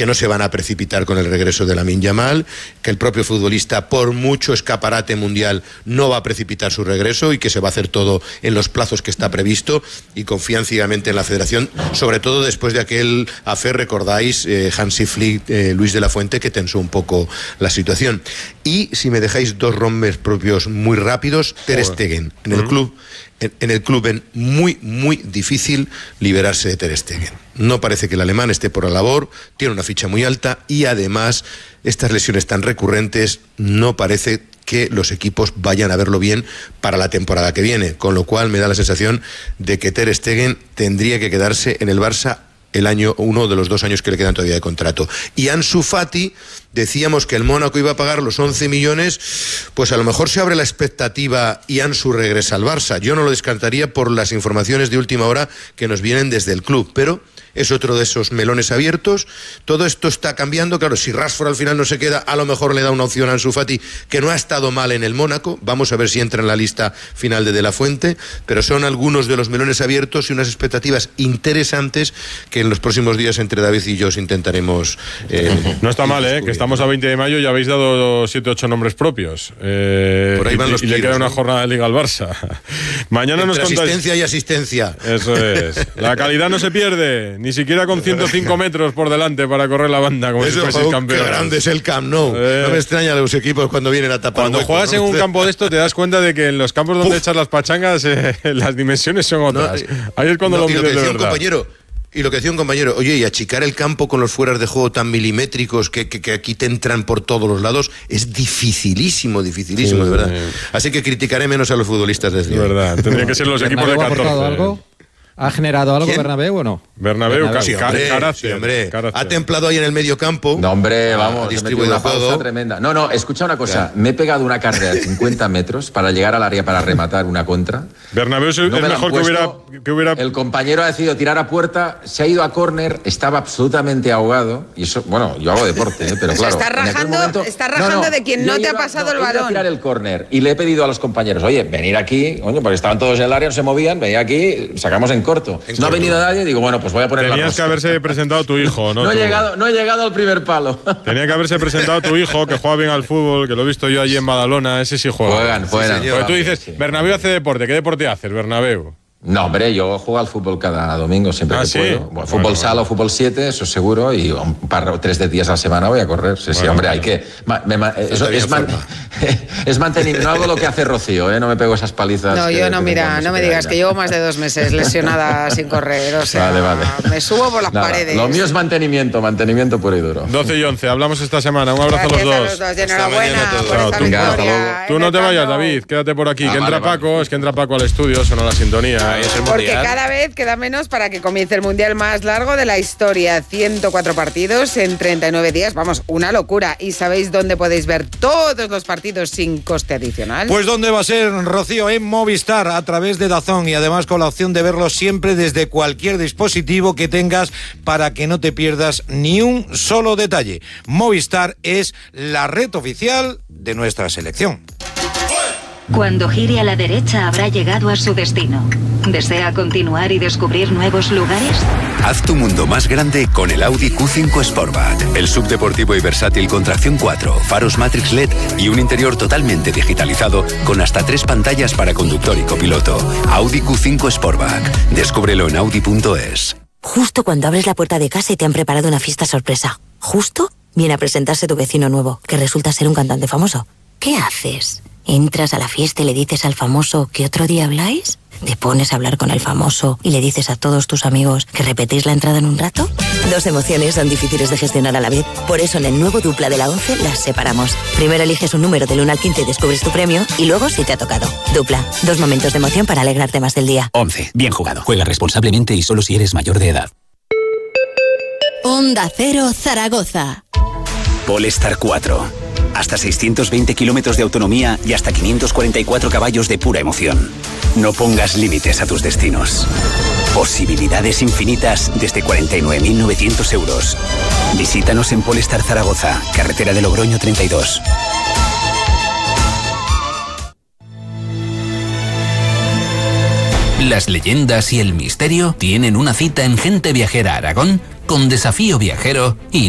que no se van a precipitar con el regreso de Lamine Yamal, que el propio futbolista, por mucho escaparate mundial, no va a precipitar su regreso y que se va a hacer todo en los plazos que está previsto, y confían ciegamente en la federación, sobre todo después de aquel affair, recordáis, Hansi Flick, Luis de la Fuente, que tensó un poco la situación. Y si me dejáis dos nombres propios muy rápidos, Ter Stegen, en el club ven muy difícil liberarse de Ter Stegen. No parece que el alemán esté por la labor, tiene una ficha muy alta y además estas lesiones tan recurrentes no parece que los equipos vayan a verlo bien para la temporada que viene, con lo cual me da la sensación de que Ter Stegen tendría que quedarse en el Barça uno de los 2 años que le quedan todavía de contrato. Y Ansu Fati, decíamos que el Mónaco iba a pagar los 11 millones, pues a lo mejor se abre la expectativa y Ansu regresa al Barça. Yo no lo descartaría por las informaciones de última hora que nos vienen desde el club, pero es otro de esos melones abiertos. Todo esto está cambiando. Claro, si Rashford al final no se queda, a lo mejor le da una opción a Ansu Fati, que no ha estado mal en el Mónaco. Vamos a ver si entra en la lista final de la Fuente, pero son algunos de los melones abiertos y unas expectativas interesantes que en los próximos días entre David y yo os intentaremos no está mal, que estamos a 20 de mayo y habéis dado 7 o 8 nombres propios. Por ahí van los tiros, le queda una jornada de Liga al Barça. Mañana nos contáis. Asistencia y asistencia. Eso es. La calidad no se pierde, ni siquiera con 105 metros por delante para correr la banda, como si fueses campeón. Qué grande es el Camp Nou. No me extraña de los equipos cuando vienen a tapar. Cuando juegas en un campo de esto te das cuenta de que en los campos donde echas las pachangas las dimensiones son otras. Ahí es cuando lo mides de verdad. Y lo que decía un compañero, oye, y achicar el campo con los fueras de juego tan milimétricos que aquí te entran por todos los lados, es dificilísimo, de verdad. Así que criticaré menos a los futbolistas desde hoy. De verdad, tendrían que ser los equipos de 14. ¿Algo? ¿Ha generado algo Bernabéu o no? Bernabéu. Sí, hombre. Ha templado ahí en el medio campo. No, hombre, vamos, distribuido una pausa tremenda. No, escucha una cosa. Me he pegado una carrera de 50 metros para llegar al área para rematar una contra. Bernabéu es mejor que hubiera... El compañero ha decidido tirar a puerta, se ha ido a córner, estaba absolutamente ahogado. Y eso, bueno, yo hago deporte, pero claro. Está rajando de quien no te ha pasado el balón. Yo iba a tirar el córner y le he pedido a los compañeros, oye, venir aquí, porque estaban todos en el área, no se movían, venid aquí, sacamos en corto. No ha venido nadie, digo, bueno, pues voy a poner la rosca. Tenías que haberse presentado tu hijo, ¿no? No he llegado al primer palo. Tenía que haberse presentado tu hijo, que juega bien al fútbol, que lo he visto yo allí en Badalona, ese sí juega. Juegan. Porque tú dices, sí. Bernabéu hace deporte, ¿qué deporte haces, Bernabéu? No, hombre, yo juego al fútbol cada domingo, siempre que puedo. Bueno, fútbol sala o fútbol 7, eso seguro, y un par o 3 días a la semana voy a correr. Sí, hombre, hay que... es mantenimiento, no hago lo que hace Rocío, no me pego esas palizas. No, yo no, mira, no me digas que llevo más de 2 meses lesionada sin correr, o sea, vale. Me subo por las paredes. Lo mío es mantenimiento puro y duro. 12 y 11, hablamos esta semana, un abrazo a los dos. Enhorabuena por esta victoria. Tú no te vayas, David, quédate por aquí, que entra Paco, es que entra Paco al estudio, sonó la sintonía. Porque cada vez queda menos para que comience el mundial más largo de la historia. 104 partidos en 39 días. Vamos, una locura. ¿Y sabéis dónde podéis ver todos los partidos sin coste adicional? Pues ¿dónde va a ser, Rocío? En Movistar, a través de DAZN, y además con la opción de verlo siempre desde cualquier dispositivo que tengas para que no te pierdas ni un solo detalle. Movistar es la red oficial de nuestra selección. Cuando gire a la derecha habrá llegado a su destino. ¿Desea continuar y descubrir nuevos lugares? Haz tu mundo más grande con el Audi Q5 Sportback. El subdeportivo y versátil con tracción 4, faros Matrix LED y un interior totalmente digitalizado con hasta 3 pantallas para conductor y copiloto. Audi Q5 Sportback. Descúbrelo en Audi.es. Justo cuando abres la puerta de casa y te han preparado una fiesta sorpresa. Justo viene a presentarse tu vecino nuevo, que resulta ser un cantante famoso. ¿Qué haces? ¿Entras a la fiesta y le dices al famoso que otro día habláis? ¿Te pones a hablar con el famoso y le dices a todos tus amigos que repetís la entrada en un rato? 2 emociones son difíciles de gestionar a la vez. Por eso en el nuevo Dupla de la 11 las separamos. Primero eliges un número del 1 al 15 y descubres tu premio, y luego si te ha tocado. Dupla, 2 momentos de emoción para alegrarte más del día. 11. Bien jugado. Juega responsablemente y solo si eres mayor de edad. Onda Cero Zaragoza. Polestar 4. Hasta 620 kilómetros de autonomía y hasta 544 caballos de pura emoción. No pongas límites a tus destinos. Posibilidades infinitas desde 49.900 euros. Visítanos en Polestar Zaragoza, carretera de Logroño 32. Las leyendas y el misterio tienen una cita en Gente Viajera Aragón con Desafío Viajero y